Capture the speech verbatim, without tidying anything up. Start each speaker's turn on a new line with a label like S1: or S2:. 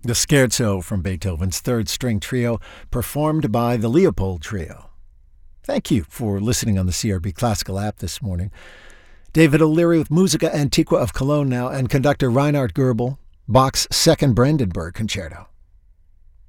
S1: The Scherzo from Beethoven's Third String Trio, performed by the Leopold Trio. Thank you for listening on the C R B Classical app this morning. David O'Leary with Musica Antiqua of Cologne now, and conductor Reinhard Goebel, Bach's Second Brandenburg Concerto.